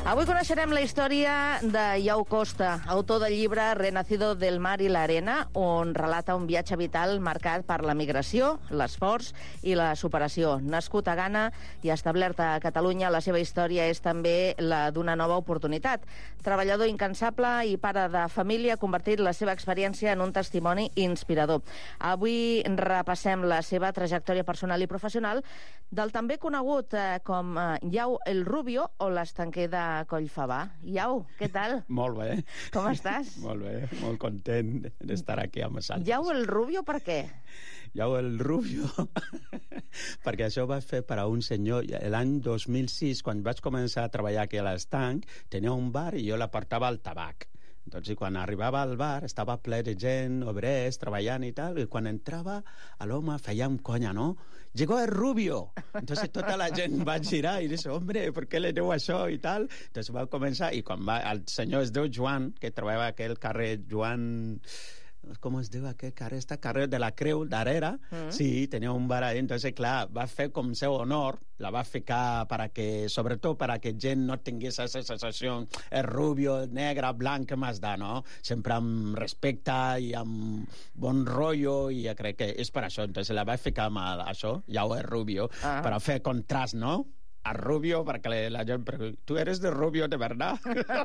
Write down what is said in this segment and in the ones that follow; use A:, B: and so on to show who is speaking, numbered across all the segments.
A: Avui coneixerem la història de Iau Costa, autor del llibre Renacido del mar y la arena, on relata un viatge vital marcat per la migració, l'esforç i la superació. Nascut a Ghana i establert a Catalunya, la seva història és també la d'una nova oportunitat. Treballador incansable i pare de família ha convertit la seva experiència en un testimoni inspirador. Avui repassem la seva trajectòria personal i professional del també conegut com Iau el Rubio o l'estanquer de Collfabà. Iau, què tal?
B: Molt bé.
A: Com estàs?
B: Molt bé, molt content d'estar aquí amb vosaltres.
A: Iau el Rubio, per què?
B: Iau el Rubio, perquè això va fer per a un senyor. L'any 2006, quan vaig començar a treballar aquí a l'estanc, tenia un bar i jo la portava al tabac. Entonces, quan arribava al bar, estava ple de gent, obrers, treballant i tal, i quan entrava, l'home feia un conya, ¿no? Llegó el Rubio! Entonces, tota la gent va girar i dice, hombre, ¿por qué le diu això i tal? Entonces, va començar, i quan el senyor es diu Joan, que treballava a aquell carrer Joan... com es diu aquest carrer? Este carrer de la Creu, darrere. Sí, tenia un bar ahí. Entonces, clar, va fer com seu honor, la va ficar sobretot per a que gent no tingués aquesta sensació, el rubio, el negre, blanc, què m'has de, no? Sempre amb respecte i amb bon rotllo, i crec que és per això. Entonces, la va ficar amb això, Iau el Rubio, per a fer contrast, no? A Rubio, perquè la gent pregunta, tu eres de Rubio de verdad?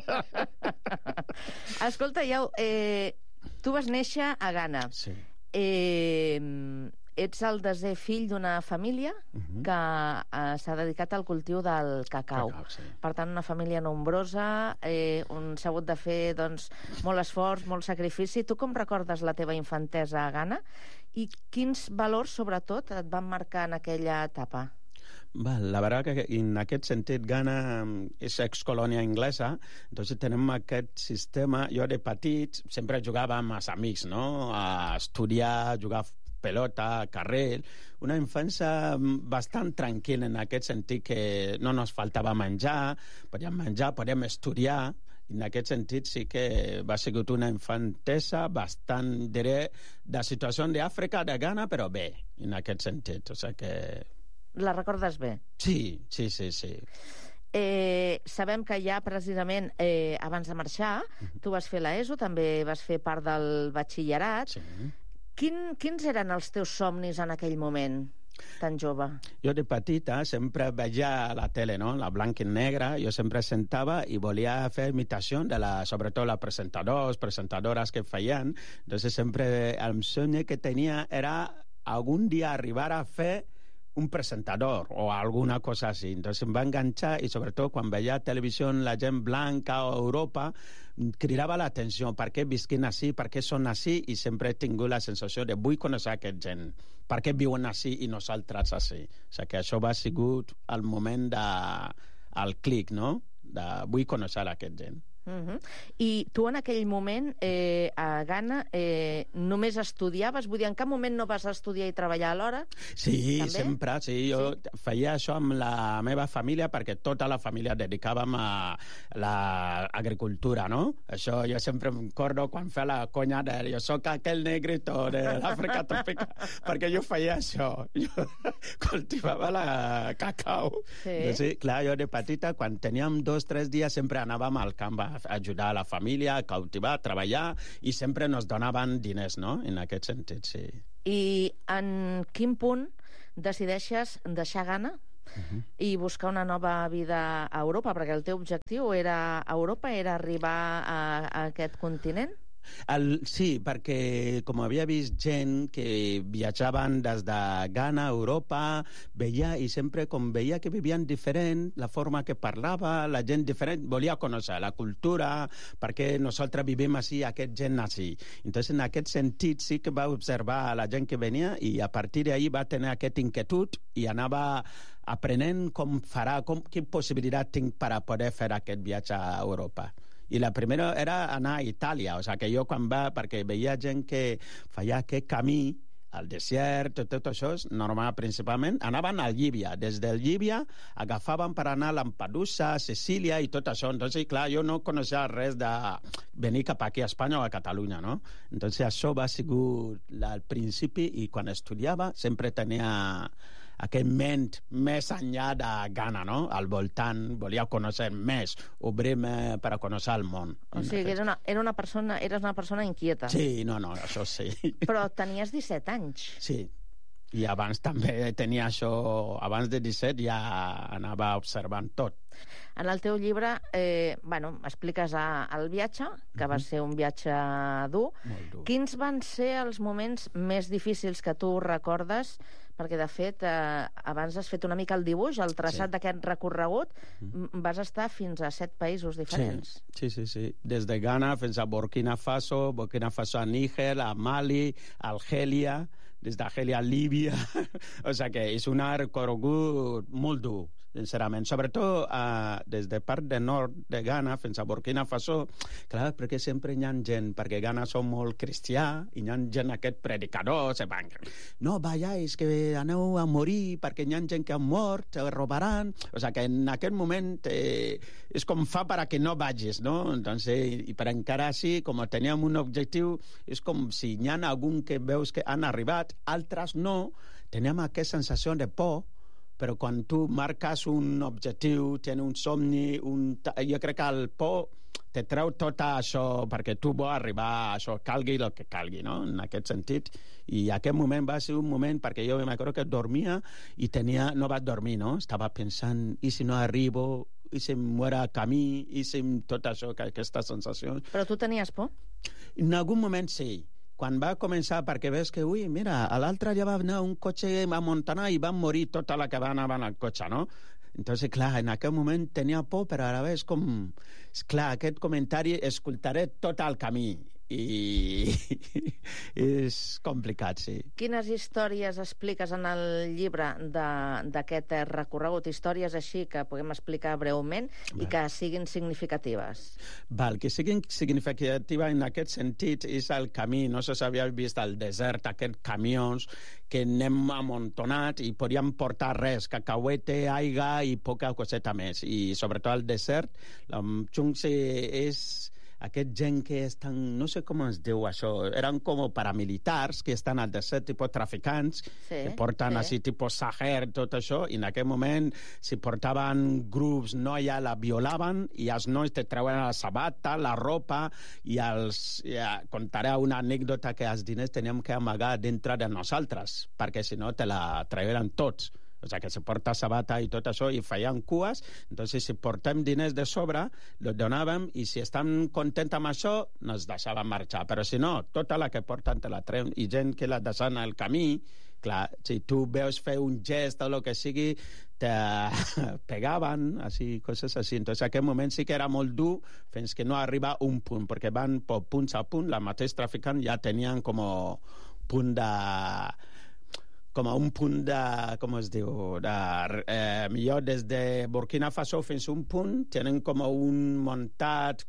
A: Escolta, Iau, tu vas néixer a Ghana.
B: Sí.
A: Ets el desè fill d'una família que s'ha dedicat al cultiu del cacau.
B: Sí.
A: Per tant, una família nombrosa, on s'ha hagut de fer molt esforç, molt sacrifici. Tu com recordes la teva infantesa a Ghana? I quins valors, sobretot, et van marcar en aquella etapa?
B: La verdad que en aquest sentit Ghana és excolònia inglesa, entonces tenim aquest sistema. Jo de petit sempre jugava amb els amics, no? A estudiar, jugar pelota, carrer, una infància bastant tranquil·la en aquest sentit que no ens faltava menjar, podíem estudiar. En aquest sentit sí que va ser una infantesa bastant, diré, de situació d'Àfrica, de Ghana, però bé, en aquest sentit. O sigui que...
A: La recordes bé?
B: Sí.
A: Sabem que ja precisament abans de marxar tu vas fer l'ESO, també vas fer part del batxillerat.
B: Sí.
A: Quins eren els teus somnis en aquell moment tan jove?
B: Jo de petita sempre veia a la tele, no? La blanca i negra, jo sempre sentava i volia fer imitació de sobretot les presentadores que feien. Entonces sempre el somni que tenia era algun dia arribar a fer un presentador o alguna cosa así. Entonces em va enganxar i sobretot quan veia televisió la gent blanca o Europa cridava l'atenció, per què visquin així, per què són així, i sempre he tingut la sensació de vull conèixer aquest gent, per què viuen així i nosaltres així. O sigui que això va sigut el moment del clic, no? De vull conèixer aquest gent.
A: I tu en aquell moment a Ghana només estudiaves? Vull dir, en cap moment no vas estudiar i treballar alhora?
B: Sí,
A: també?
B: Sempre, sí. Jo feia això amb la meva família perquè tota la família dedicàvem a l'agricultura, no? Això jo sempre em recordo quan feia la conya de jo soc aquell negrito de l'Àfrica tropical, perquè jo feia això. Jo cultivava la cacau.
A: Sí.
B: Sí, clar, jo de petita, quan teníem 2 o 3 dies, sempre anàvem al camp a ajudar a la família, a cultivar, a treballar, i sempre nos donaven diners, no? En aquest sentit, sí.
A: I en quin punt decideixes deixar Ghana i buscar una nova vida a Europa? Perquè el teu objectiu era Europa, era arribar a aquest continent?
B: Sí, perquè com havia vist gent que viatjaven des de Ghana a Europa, veia, i sempre com veia que vivien diferent, la forma que parlava, la gent diferent, volia conèixer la cultura, perquè nosaltres vivim així, aquest gent així. Entonces, en aquest sentit, sí que va observar la gent que venia i a partir d'ahí va tenir aquest inquietud i anava aprenent com farà, quina possibilitat tinc per a poder fer aquest viatge a Europa. I la primera era anar a Itàlia, o sigui que jo quan perquè veia gent que feia aquest camí, al desert, tot això, normal principalment, anaven a Líbia. Des de Líbia agafaven per anar a Lampedusa, Sicília i tot això. Entonces, clar, jo no coneixia res de venir cap aquí a Espanya o a Catalunya, no? Entonces, això va ser al principi, i quan estudiava sempre tenia aquell ment més enllà de Ghana, no? Al voltant, volia conèixer més, obrir-me per a conèixer el món.
A: O sigui, eres una persona inquieta.
B: Sí, no, això sí.
A: Però tenies 17 anys.
B: Sí, i abans també tenia això, abans de 17 ja anava observant tot.
A: En el teu llibre, expliques el viatge, que va ser un viatge dur.
B: Molt dur.
A: Quins van ser els moments més difícils que tu recordes? Perquè, de fet, abans has fet una mica el dibuix, el traçat d'aquest recorregut, vas estar fins a 7 països diferents.
B: Sí. Des de Ghana fins a Burkina Faso a Níger, a Mali, a Argèlia, des d'Argèlia a Líbia. O sigui que és un recorregut molt dur, sincerament. Sobretot des de part de nord de Ghana fins a Burkina Faso, clar, perquè sempre hi ha gent, perquè Ghana som molt cristià, i hi ha gent, aquest predicador, no vayáis, que aneu a morir, perquè hi ha gent que ha mort, te robaran. O sigui que en aquest moment és com fa per a que no vagis, no? Entonces, i per encara així, com teníem un objectiu, és com si hi ha algun que veus que han arribat, altres no, teníem aquesta sensació de por, però quan tu marques un objectiu, tens un somni, jo crec que el por te treu tot això perquè tu vols arribar a això, calgui el que calgui, no? En aquest sentit. I aquest moment va ser un moment, perquè jo m'acordo que dormia i no vaig dormir, no? Estava pensant, i si no arribo, i si em muera a camí, i si tot això, aquestes sensacions.
A: Però tu tenies por?
B: En algun moment sí. Quan va començar, perquè veus que, mira, a l'altre ja va anar un cotxe a Montana i van morir tota la que va anar en el cotxe, no? Entonces, clar, en aquell moment tenia por, però ara és com... Clar, aquest comentari escoltaré tot el camí i és complicat, sí.
A: Quines històries expliques en el llibre d'aquest recorregut? Històries així que puguem explicar breument i que siguin significatives.
B: Que siguin significatives en aquest sentit és el camí. No sé si havíeu vist al desert aquests camions que anem amuntonat i podíem portar res, cacauete, aigua i poca coseta més. I sobretot al desert, l'Amchungse és aquest gent que estan, no sé com es diu això, eren com paramilitars que estan al desert, tipus traficants, que porten així, tipus Sahel, tot això, i en aquell moment, si portaven grups, noia, la violaven, i els nois te treuen la sabata, la ropa, i contaré una anècdota que els diners teníem que amagar dintre de nosaltres, perquè si no te la tragueren tots. O sigui, que se porta sabata i tot això, i feien cues, entonces si portem diners de sobre, los donàvem, i si estan contents amb això, nos deixaven marxar. Però si no, tota la que porten te la treuen, i gent que la deixen al camí, clar, si tu veus fer un gest o el que sigui, te pegaven, així, coses així. Entonces, en aquell moment sí que era molt dur, fins que no arriba un punt, perquè van per punts a punt, la mateix traficant ja tenien com punt de... com a un punt de, com es diu, millor des de Burkina Faso fins a un punt, tenen com un muntat,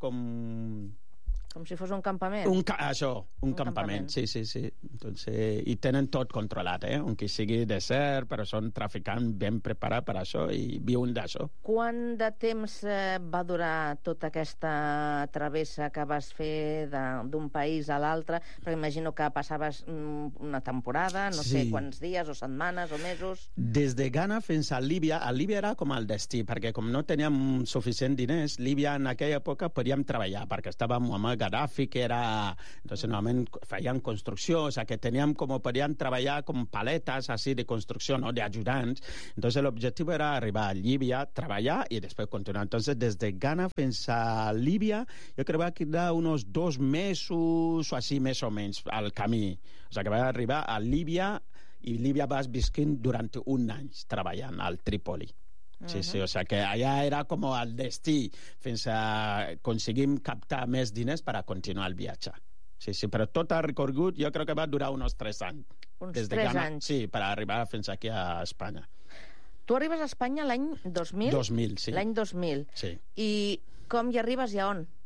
A: com si fos un campament.
B: Un campament, sí. Entonces, i tenen tot controlat, on qui sigui desert, però són traficants ben preparats per això i viuen d'això.
A: Quant de temps va durar tota aquesta travessa que vas fer d'un país a l'altre? Perquè imagino que passaves una temporada, no sé quants dies o setmanes o mesos.
B: Des de Ghana fins a Líbia era com el destí, perquè com no teníem suficient diners, Líbia en aquella època podíem treballar, perquè estàvem amb Gaddafi, que era... Entonces, normalment feien construcció, o sea, que teníem podían treballar com paletes así de construcció, ¿no? De ayudants. Entonces, l'objectiu era arribar a Líbia, treballar i després continuar. Entonces, des de Ghana fins a Líbia, jo crec que va quedar uns 2 mesos o així, més o menys, al camí. O sea, que va arribar a Líbia i Líbia vas visquint durant un any treballant al Trípoli. Sí, o sea que allà era com el destí fins a aconseguim captar més diners per a continuar el viatge. Sí, però tot el recorregut jo crec que va durar uns 3 anys.
A: Uns 3 anys?
B: Sí, per arribar fins aquí a Espanya.
A: Tu arribes a Espanya l'any 2000?
B: 2000, sí.
A: L'any 2000.
B: Sí.
A: I com hi arribes i a on?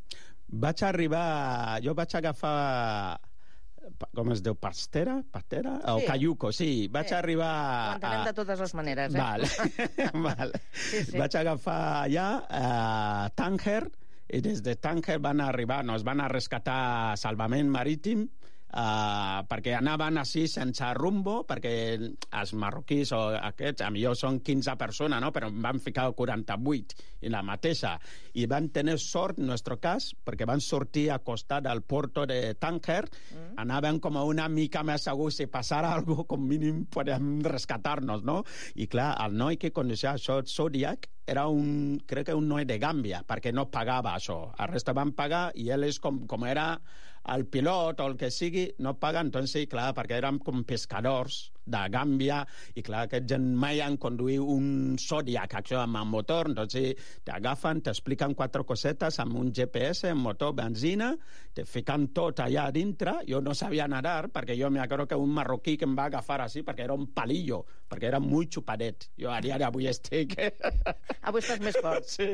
B: Jo vaig agafar... com es diu, pastera? O cayuco, sí. Vaig arribar...
A: Ho entenem de totes les maneres,
B: Vale. Vaig agafar allà a Tànger, i des de Tànger van arribar, nos van a rescatar Salvament Marítim perquè anaven així sense rumbo, perquè els marroquís o aquests, a millor són 15 persones, no? Però van ficar 48 i la mateixa. I van tenir sort, en nostre cas, perquè van sortir a costat del porto de Tànger, anaven com una mica més segur, si passara alguna cosa, com mínim podem rescatar-nos, no? I clar, el noi que conduïa això, Zodiac, era crec que un noi de Gàmbia, perquè no pagava això. El resta van pagar i ell és com era el pilot o el que sigui, no paga, entonces, clar, perquè érem com pescadors de Gàmbia, i clar, aquest gent mai han conduït un Zodiac, això amb el motor, entonces t'agafen, t'expliquen 4 cosetes amb un GPS, un motor, benzina, te fiquen tot allà dintre. Jo no sabia nadar, perquè jo m'acordo que un marroquí que em va agafar així, perquè era un palillo, perquè era molt xupadet. Jo a dia d'avui estic...
A: Avui estàs més fort.
B: Sí,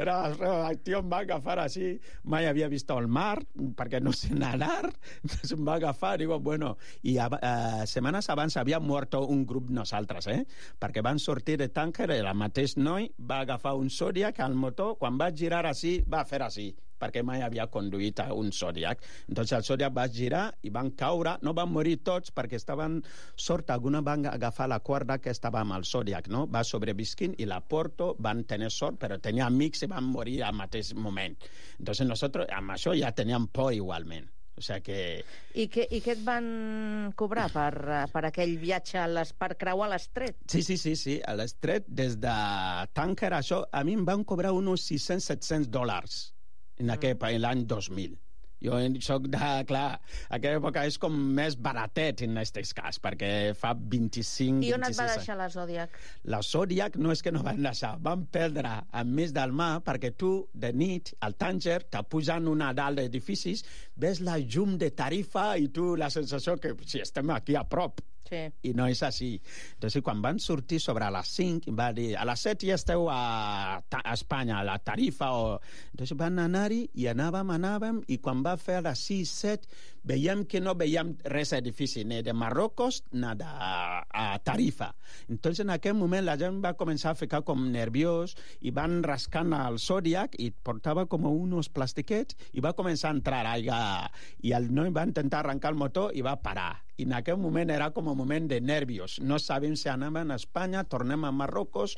B: el tio em va agafar així, mai havia vist el mar, perquè no sé nadar, entonces em va agafar, i digo, bueno, i setmanes abans havia mort un grup nosaltres, perquè van sortir de Tànger, el mateix noi va agafar un Zodiac al motor, quan va girar així, va fer així, perquè mai havia conduït un Zodiac. Entonces el Zodiac va girar i van caure, no van morir tots perquè estaven sort, alguna van agafar la corda que estava amb el Zodiac, no? Va sobrevisquint i la Porto van tenir sort, però tenia amics i van morir al mateix moment. Entonces nosotros amb això ja teníem por igualment. O sea que...
A: I què et van cobrar per aquell viatge per creuar l'estret?
B: Sí, a l'estret, des de Tànger, això, a mi em van cobrar uns $600-700 en l'any 2000. Jo soc de... Clar, aquella època és com més baratet en aquest cas, perquè fa 25...
A: I on et va deixar la Zodiac?
B: La Zodiac no és que no van deixar, van perdre enmig del mar, perquè tu, de nit, al Tànger, t'apujant una dalt d'edificis, ves la llum de Tarifa i tu la sensació que si estem aquí a prop.
A: Sí.
B: I no és així. Entonces, quan van sortir sobre les 5, va dir, a les 7 ja esteu a Espanya, a la Tarifa. Entonces van anar-hi i anàvem, i quan va fer a les 6, 7, veiem que no veiem res edifici, ni de Marrocos, ni de Tarifa. Entonces, en aquell moment, la gent va començar a ficar com nerviós i van rascant el Zodiac i portava com uns plastiquets i va començar a entrar aigua. I el noi va intentar arrencar el motor i va parar. I en aquell moment era com un moment de nervios. No sabem si anem a Espanya, tornem a Marrocos,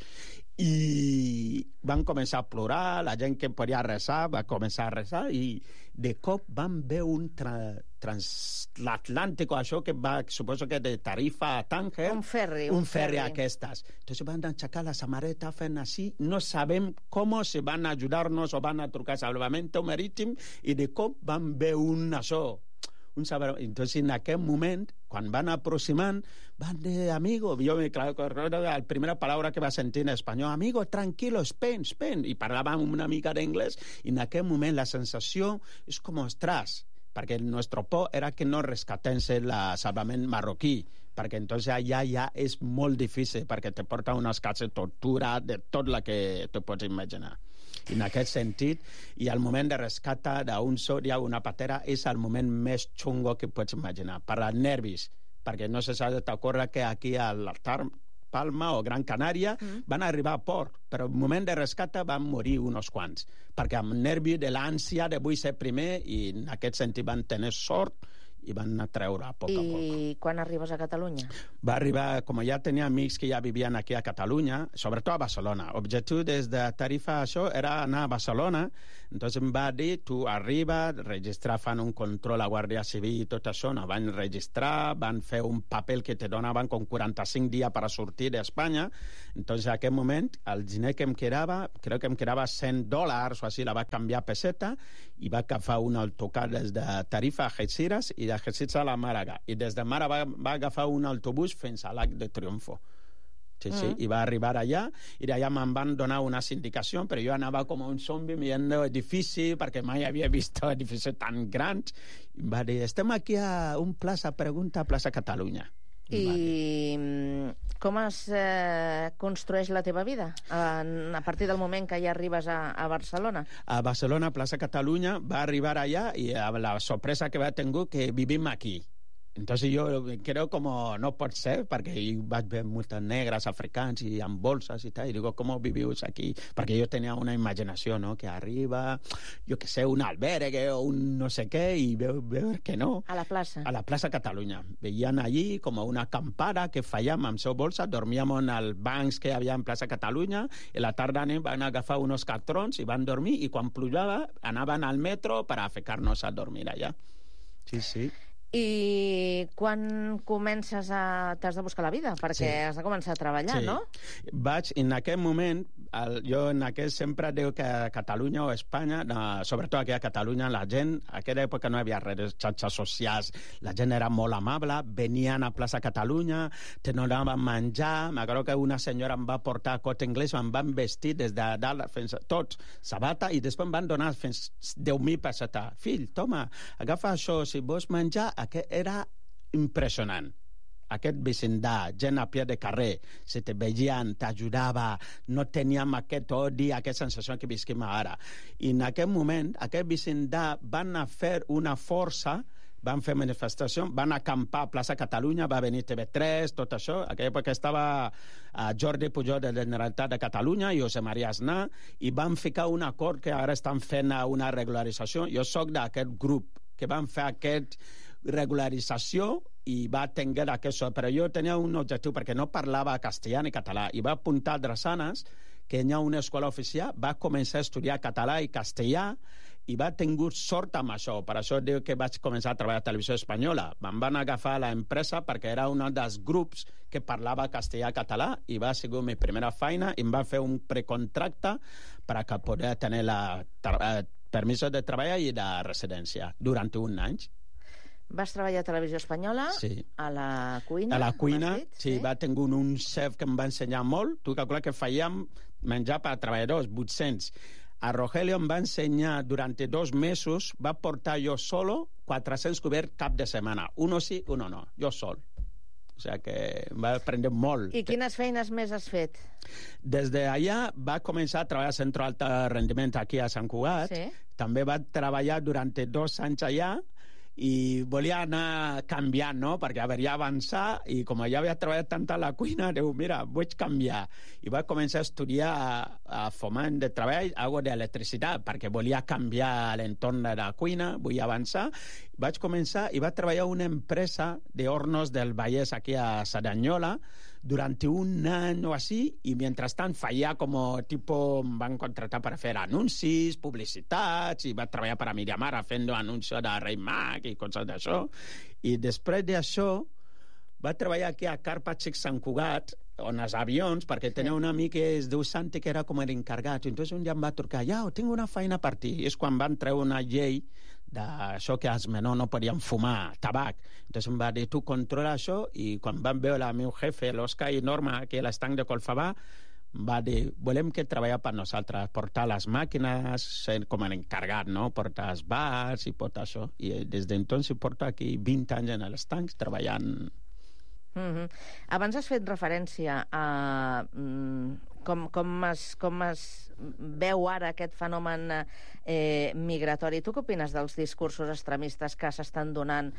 B: i van començar a plorar, la gent que podia resar va començar a resar, i de cop van veure un transatlàntic, això que va, suposo que de Tarifa a Tànger. Un ferri aquestes. Entonces van aixecar la samarreta fent així, no sabem com, si van ajudar-nos o van a trucar salvamento marítim, i de cop van veure entonces en aquell moment, quan van aproximant, van dir, amigo, jo la primera paraula que va sentir en espanyol, amigo, tranquilo, pen, i parlàvem una mica d'anglès, i en aquell moment la sensació és com, ostres, perquè el nostre por era que no rescatense el salvament marroquí, perquè entonces allà ja és molt difícil, perquè te porta unes cases de tortura, de tot el que te pots imaginar. I en aquest sentit, i el moment de rescata d'un Zodiac, una patera, és el moment més xungo que pots imaginar, per als nervis, perquè no se sap t'acorda que aquí a Palma o Gran Canària van arribar a port, però al moment de rescata van morir uns quants, perquè amb nervi de l'ànsia de vull ser primer, i en aquest sentit van tenir sort i van anar a treure a poc a poc.
A: I quan arribes a Catalunya?
B: Va arribar, com ja tenia amics que ja vivien aquí a Catalunya, sobretot a Barcelona. L'objectiu des de Tarifa això era anar a Barcelona, entonces em va dir, tu arriba, registrar, fan un control a Guàrdia Civil i tot això, no van registrar, van fer un paper que te donaven com 45 dies per sortir d'Espanya, entonces en aquell moment el diner que em quedava, crec que em quedava $100 o així, la va canviar a peseta, i va agafar un autocar des de Tarifa a Algeciras i d'Algeciras a la Màlaga. I des de Màlaga va agafar un autobús fins a l'Arc de Triunfo. Sí, i va arribar allà, i d'allà me'n van donar unes indicacions, però jo anava com un zombi mirant edifici, perquè mai havia vist edificis tan grans. I em va dir, estem aquí a un plaça, pregunta, plaça Catalunya.
A: I com es construeix la teva vida a partir del moment que ja arribes a Barcelona?
B: A Barcelona, plaça Catalunya, va arribar allà i la sorpresa que va tenir que vivim aquí. Entonces yo creo como no pot ser, perquè hi vaig veure moltes negres, africans i amb bolses i tal, i digo, com viviu aquí? Perquè jo tenia una imaginació, no?, que arriba, jo que sé, un albergue o un no sé què, i veu que no.
A: A la plaça.
B: A la plaça Catalunya. Veien allí com una acampada que fèiem amb seu bolsa, dormíem en els bancs que hi havia en plaça Catalunya, i la tarda van agafar uns cartrons i van dormir, i quan plujava anaven al metro per a ficar-nos a dormir allà. Sí, sí.
A: I quan comences t'has de buscar la vida? Perquè has de començar a treballar, no?
B: En aquell moment, jo en aquest sempre diu que a Catalunya o a Espanya, sobretot aquí a Catalunya, la gent, a aquella època no hi havia res, xarxes socials, la gent era molt amable, venien a plaça Catalunya, te donaven menjar, m'agrada que una senyora em va portar cot anglès, em van vestir des de dalt fins a tots, sabata, i després em van donar fins 10.000 pessetes. Fill, toma, agafa això, si vols menjar. Aquest era impressionant. Aquest vecindat, gent a peu de carrer, se te veien, t'ajudava, no teníem aquest odi, aquesta sensació que visquem ara. I en aquest moment, aquest vecindat van a fer una força, van fer manifestació, van acampar a plaça Catalunya, va venir TV3, tot això. A aquella època estava Jordi Pujol de la Generalitat de Catalunya i José María Aznar, i van ficar un acord que ara estan fent una regularització. Jo soc d'aquest grup que van fer aquest regularització i va tenir aquest, però jo tenia un objectiu perquè no parlava castellà ni català i va apuntar a Drassanes que hi ha una escola oficial, va començar a estudiar català i castellà i va tenir sort amb això. Per això diu que vaig començar a treballar a Televisió Espanyola. Em van agafar a l'empresa perquè era un dels grups que parlava castellà i català i va ser la meva primera feina i em va fer un precontracte per a poder tenir permisos de treball i de residència durant un any.
A: Vas treballar a Televisió Espanyola, a la cuina?
B: A la cuina, sí. Va tenir un xef que em va ensenyar molt. Tu calcula que fèiem menjar per a treballadors, 800. A Rogelio em va ensenyar durant 2 mesos, va portar jo solo 400 coberts cap de setmana. Uno sí, uno no. Jo sol. O sigui que em va aprendre molt.
A: I quines feines més has fet?
B: Des d'allà va començar a treballar a Centro Alta Rendiment aquí a Sant Cugat. També va treballar durant 2 anys allà i volia anar canviant, no?, perquè havia avançar i com ja havia treballat tant a la cuina, diu, mira, vull canviar. I va començar a estudiar a Foment de Treball, algo d'electricitat, perquè volia canviar l'entorn de la cuina, vull avançar. Vaig començar i va treballar a una empresa d'hornos del Vallès aquí a Cerdanyola durant un any o així, i mentrestant feia em van contratar per fer anuncis, publicitats, i va treballar per a Miriamara fent anuncis de Rei Mag i coses d'això. I després d'això va treballar aquí a Carpa Xic Sant Cugat, on els avions, perquè tenia un amic que es diu Santi, que era com l'encarregat. Entonces un dia em va trucar, tinc una feina per ti. És quan van treure una llei d'això que els menors no podien fumar, tabac. Entonces em va dir, tu controla això, i quan van veure el meu jefe, l'Òscar i Norma, aquí a l'estanc de Colfabà, va dir, volem que treballa per nosaltres, portar les màquines, ser com l'encarregat, no?, portar els bars i tot això. I des d'entonces porto aquí 20 anys en l'estanc treballant.
A: Abans has fet referència a com es veu ara aquest fenomen migratori. Tu què opines dels discursos extremistes que s'estan donant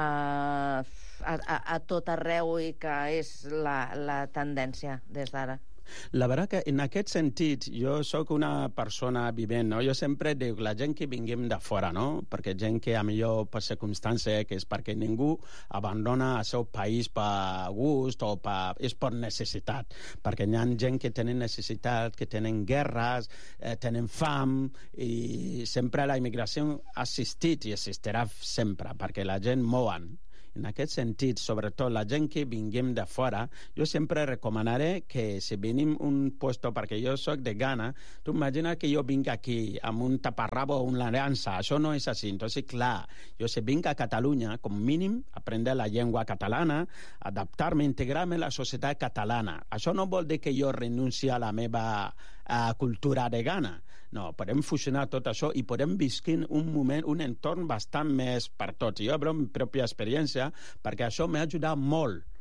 A: a tot arreu i que és la tendència des d'ara?
B: La veritat que en aquest sentit jo sóc una persona vivent, no? Jo sempre dic, la gent que vinguem de fora, no? Perquè gent que a millor per circumstància que és perquè ningú abandona el seu país per gust o és per necessitat, perquè hi ha gent que tenen necessitat, que tenen guerres, tenen fam, i sempre la immigració ha existit i existirà sempre, perquè la gent mouen. En aquest sentit, sobretot la gent que vinguem de fora, jo sempre recomanaré que si venim un puesto, perquè jo soc de Ghana, tu imagina que jo vinc aquí amb un taparrabo o una llança, això no és així. Entonces, clar, jo si vinc a Catalunya, com mínim, aprendre la llengua catalana, adaptar-me, integrar-me a la societat catalana. Això no vol dir que jo renunci a la meva cultura de Ghana. No, podem fusionar tot això i podem viscar un moment, un entorn bastant més per tots. Jo hablo amb pròpia experiència perquè això m'ha ajudat molt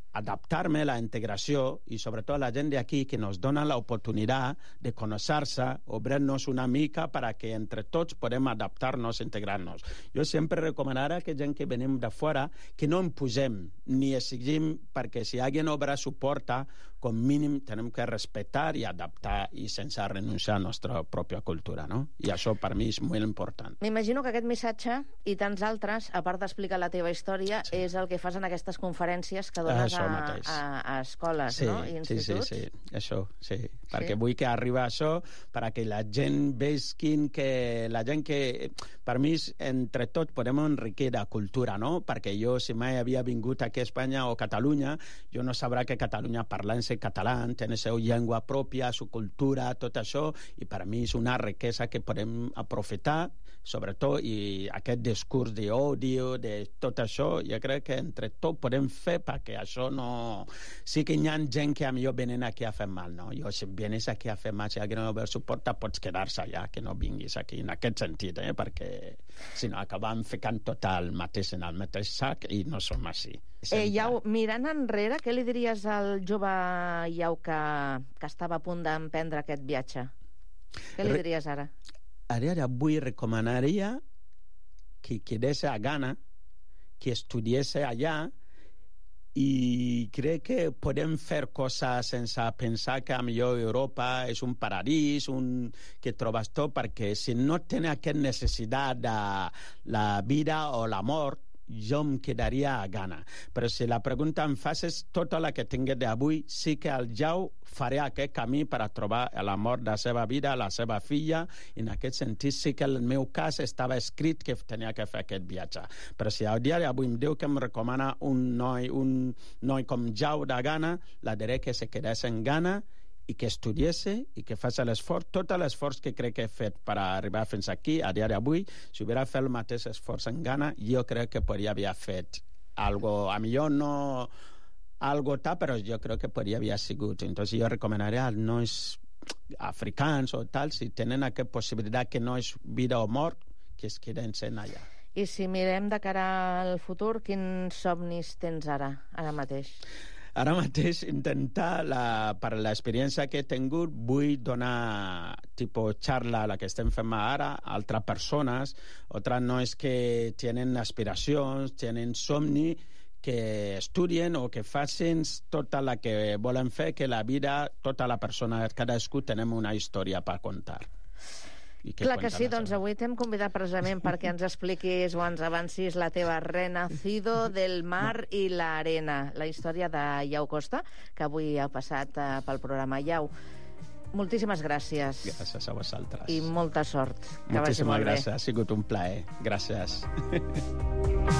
B: adaptarme, la integració, y sobre todo la gent de aquí que nos dona la oportunidad de conocerse, obrirnos una mica para que entre tots podem adaptar-nos, integrar-nos. Jo sempre recomanaré que gent que venim de fora que no en posem ni exigim, perquè si alguien obra suporta, com mínim tenem que respectar i adaptar i sense renunciar a la nostra pròpia cultura, no? I això per mi és molt important.
A: M'imagino que aquest missatge i tants altres, a part d'explicar la teva història, és el que fas en aquestes conferències que dones a escoles, no? I instituts.
B: Sí, això, sí. Perquè vull que arribi això perquè la gent vesquin que la gent que... Per mi, entre tots, podem enriquir la cultura, no? Perquè jo, si mai havia vingut aquí a Espanya o Catalunya, jo no sabrà que Catalunya parlant català, té la seva llengua pròpia, su cultura, tot això, i per mi és una riquesa que podem aprofitar, sobretot, i aquest discurs d'odio, de tot això, jo crec que entre tot podem fer perquè això no... Sí que hi ha gent que a millor venen aquí a fer mal, no? Jo, si vienes aquí a fer mal, si alguien no ve suporta, pots quedar-se allà, que no vinguis aquí, en aquest sentit, perquè si no acabem ficant tot el mateix en el mateix sac i no som així.
A: Iau, mirant enrere, què li diries al jove Iau que estava a punt d'emprendre aquest viatge? Què li diries ara?
B: Ara avui recomanaria que quedés a Ghana, que estudiés allà, i crec que podem fer coses sense pensar que millor Europa és un paradís, que trobes tot, perquè si no tens aquesta necessitat de la vida o la mort, jo em quedaria a Ghana. Però si la pregunta em fas és tota la que tingué d'avui, sí que el Iau faré aquest camí per a trobar l'amor de la seva vida, la seva filla, i en aquest sentit sí que el meu cas estava escrit que tenia que fer aquest viatge. Però si el dia d'avui em diu que em recomana un noi com Iau de Ghana, la diré que se quedés en Ghana i que estudiese i que faci l'esforç, tot l'esforç que crec que he fet per arribar fins aquí, a dia d'avui, si hubiera fet el mateix esforç en Ghana, jo crec que podria haver fet algo, a millor no algo tal, però jo crec que podria haver sigut. Entonces jo recomanaria als nois africans o tal, si tenen aquesta possibilitat que no és vida o mort, que es queden sent allà.
A: I si mirem de cara al futur, quins somnis tens ara mateix?
B: Ara mateix intentar, per l'experiència que he tingut, vull donar xarra, la que estem fent ara, a altres persones, altres nois que tenen aspiracions, tenen somni, que estudien o que facin tota la que volen fer, que la vida, tota la persona, cadascú tenem una història per contar.
A: Clar que sí, doncs avui t'hem convidat precisament perquè ens expliquis o ens avancis la teva Renacido del mar i la arena, la història de Iau Costa, que avui ha passat pel programa. Iau, moltíssimes gràcies.
B: Gràcies a vosaltres.
A: I molta sort.
B: Moltíssimes gràcies, ha sigut un plaer. Gràcies.